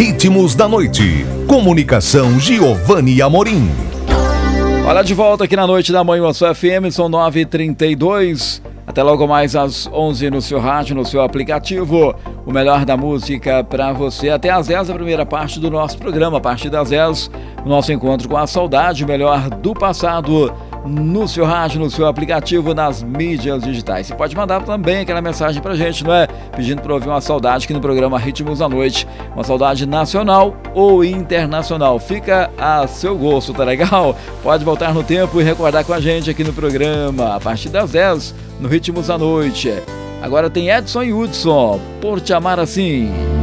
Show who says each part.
Speaker 1: Ritmos da Noite. Comunicação Giovanni Amorim.
Speaker 2: Olha, de volta aqui na Noite da Manhã Sua FM, são 9h32. Até logo mais às 11 no seu rádio, no seu aplicativo. O melhor da música para você. Até às 10, a primeira parte do nosso programa. A partir das 10, o nosso encontro com a saudade, o melhor do passado, no seu rádio, no seu aplicativo, nas mídias digitais. Você pode mandar também aquela mensagem pra gente, não é? Pedindo para ouvir uma saudade aqui no programa Ritmos da Noite. Uma saudade nacional ou internacional. Fica a seu gosto, tá legal? Pode voltar no tempo e recordar com a gente aqui no programa. A partir das 10, no Ritmos da Noite. Agora tem Edson e Hudson, Por Te Amar Assim.